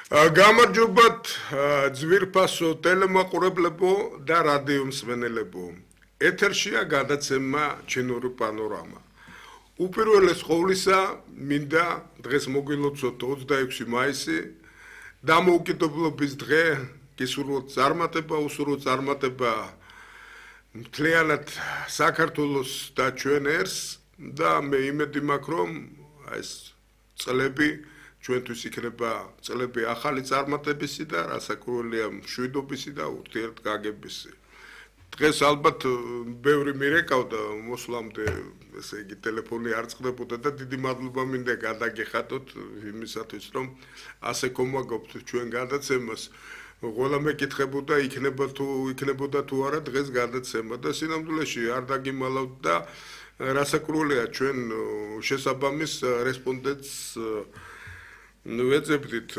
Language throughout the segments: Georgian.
გამარჯობათ ძვირფასო ტელემაყურებლებო და რადიო მსმენელებო. ეთერშია გადაცემა ჩინური პანორამა. უპირველეს ყოვლისა მინდა დღეს მოგილოცოთ 26 მაისი დამოუკიდებლობის დღე გისურვოთ წარმატება, უსურვოთ წარმატება მთლიანად საქართველოს და ჩვენ ერს და მე იმედი მაქვს რომ ეს წლები ჩვენთვის იქნება წლები ახალი წარმატებისი და რასაკვირველია მშვიდობისი და ურთიერთგაგებისი. დღეს ალბათ ბევრი მირეკავდა მოსვლამდე, ესე იგი ტელეფონი არ წყდებოდა და დიდი მადლობა მინდა გადაგეხატოთ იმისათვის რომ ასე გომაგობთ ჩვენ გადაცემას. ყველა მეკითხებოდა იქნებოდა თუ არა დღეს გადაცემა და სინამდვილეში არ დაგიმალავთ და რასაკვირველია ჩვენ შესაბამის რესპონდენტს ვეძებდით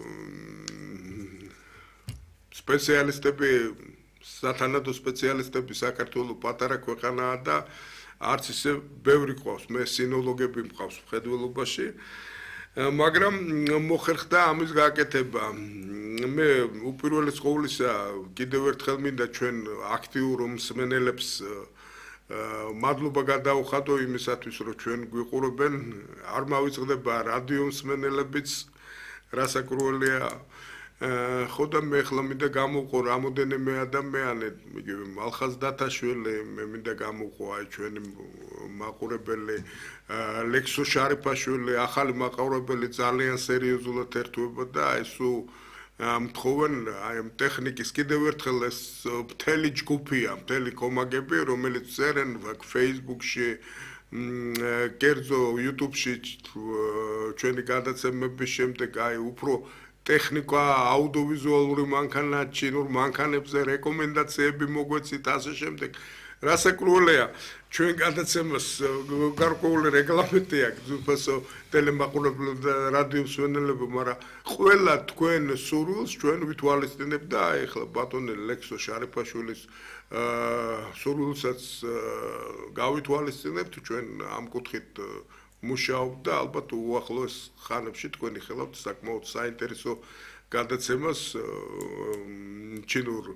სპეციალისტები, სათანადო სპეციალისტები საქართველოს პატარა ქვეყანაა და არც ისე ბევრი ყავს, მე სინოლოგები მყავს მხედველობაში, მაგრამ მოხერხდა ამის გაკეთება. მე უპირველეს ყოვლისა კიდევ ერთხელ მინდა ჩვენ აქტიურ მსმენელებს მადლობა გადაუხადო იმისათვის რომ ჩვენ გვიყურებენ, არ მავიწყდება რადიო მსმენელებიც, რასაკვირველია ხო და მე ახლა მინდა გამოვყო რამოდენიმე ადამიანი, იგივე მალხაზ დათაშვილი, მე მინდა გამოვყო აი ჩვენი მაყურებელი ლექსო შარიფაშვილი, ახალი მაყურებელი ძალიან სერიოზულად ერთვება და აი სულ მთხოვენ აი ტექნიკის კიდევ ერთხელ ეს მთელი ჯგუფია, მთელი კომაგები, რომელიც წერენ Facebook-ში, კერძო YouTube-ში ჩვენი გადაცემების შემდეგ აი უფრო ტექნიკა, აუდიოვიზუალური მანქანა, ჩინურ მანქანებზე რეკომენდაციები მოგვეცით ასე შემდეგ. რასაკვირველია ჩვენ გადაცემას გარკვეული რეგლამენტი აქვს ძვირფასო ტელემაყურებლებო და რადიო მსმენელებო, მაგრამ ყველა თქვენ სურვილს ჩვენ ვითვალისწინებთ და აი ახლა ბატონი ლექსო შარიფაშვილის სურვილსაც გავითვალისწინებთ, ჩვენ ამ კუთხით მუშაობთ და ალბათ უახლოეს ხანებში თქვენ იხელავთ საკმაოდ საინტერესო გადაცემას ჩინურ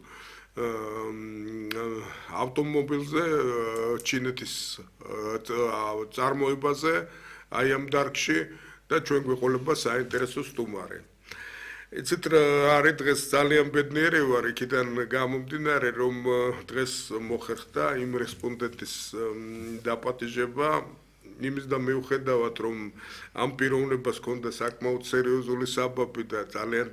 ავტომობილზე, ჩინეთის წარმოებაზე, აი ამ დარგში და ჩვენ გვეყოლება საინტერესო სტუმარი. იცით რა არის დღეს ძალიან ბედნიერი ვარ იქიდან გამომდინარე რომ დღეს მოხერხდა იმ რესპონდენტის დაპატიჟება იმის და მიუხედავად რომ ამ პიროვნებას ჰქონდა საკმაოდ სერიოზული საბაბი და ძალიან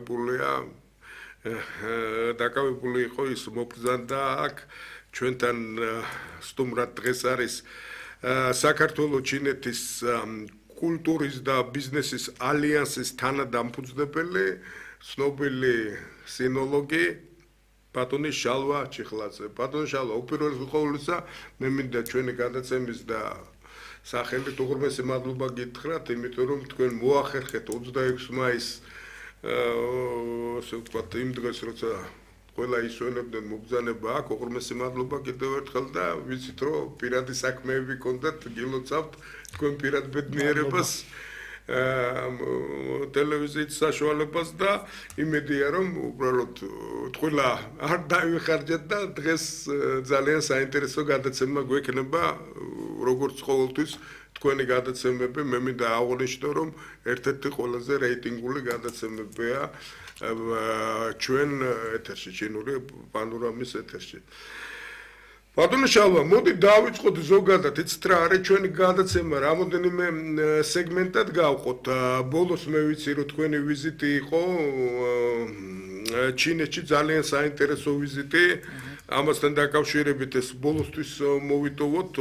დაკავებული იყო ის მობრძანდა აქ ჩვენთან სტუმრად დღეს არის საქართველოს ჩინეთის კულტურის და ბიზნესის ალიანსის თანადამფუძნებელი ცნობილი სინოლოგი ბატონი შალვა ჩიხლაძე. ბატონი შალვა, უპირველეს ყოვლისა მე მინდა ჩვენი გადაცემის და სახელით უღრმესი მადლობა გითხრათ, იმიტომ რომ თქვენ მოახერხეთ 26 მაისს ასე ვთქვათ იმ დღეს როცა ყველა ისვენებდნენ მობრძანება აქ, უღრმესი მადლობა კიდევ ერთხელ და ვიცით რომ პირადი საქმეები გქონდათ, გილოცავთ თქვენ პირად ბედნიერებას ტელევიზიის საშუალებას და იმედია რომ უბრალოდ თქვენ არ დაივიხარჯეთ და დღეს ძალიან საინტერესო გადაცემა გვექნება როგორც ყოველთვის თქვენი გადაცემები მე მინდა აღვნიშნო რომ ერთ-ერთი ყველაზე რეიტინგული გადაცემებია ჩვენ ეთერში, ჩინური პანორამის ეთერში. ბატონო შალვა, მოდი დავიწყოთ ზოგადად, იცით რა არის ჩვენი გადაცემა, რამოდენიმე სეგმენტად გავყოთ. ბოლოს მე ვიცი რომ თქვენი ვიზიტი იყო ჩინეთში, ძალიან საინტერესო ვიზიტი. ამასთან დაკავშირებით ეს ბოლოსთვის მოვიტოვოთ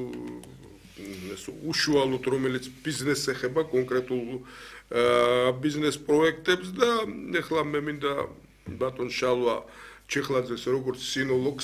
უშუალოდ რომელიც ბიზნესს ეხება კონკრეტულ ბიზნეს პროექტებს და ეხლა მე მინდა ბატონ შალვა ჩიხლაძეს როგორც სინოლოგს